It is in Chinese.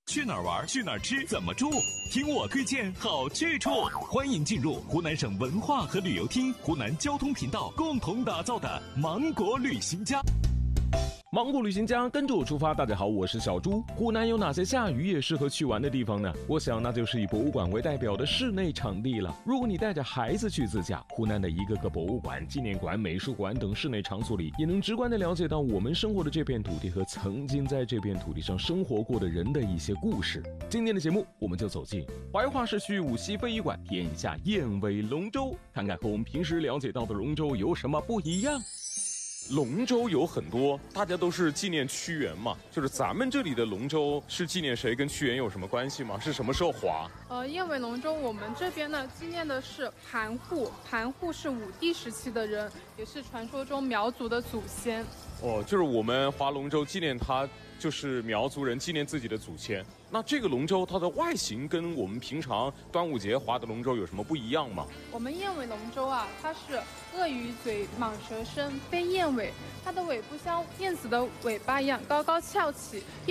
去哪儿玩？去哪儿吃？怎么住？听我推荐好去处。欢迎进入湖南省文化和旅游厅、湖南交通频道共同打造的芒果旅行家。 芒果旅行家跟着我出发。大家好，我是小猪。湖南有哪些下雨也适合去玩的地方呢？我想那就是以博物馆为代表的室内场地了。如果你带着孩子去自驾，湖南的一个个博物馆、纪念馆、美术馆等室内场所里，也能直观地了解到我们生活的这片土地和曾经在这片土地上生活过的人的一些故事。今天的节目，我们就走进怀化市区无锡非遗馆，体验一下燕尾龙舟，看看和我们平时了解到的龙舟有什么不一样。龙舟有很多，大家都是纪念屈原嘛，就是咱们这里的龙舟是纪念谁？跟屈原有什么关系吗？是什么时候划？ 燕尾龙舟我们这边呢纪念的是盘户，盘户是武帝时期的人，也是传说中苗族的祖先。 哦，就是我们划龙舟纪念他，就是苗族人纪念自己的祖先。那这个龙舟它的外形跟我们平常端午节划的龙舟有什么不一样吗？ 我们燕尾龙舟啊，它是鳄鱼嘴、蟒蛇身，飞燕尾，它的尾部像燕子的尾巴一样高高翘起。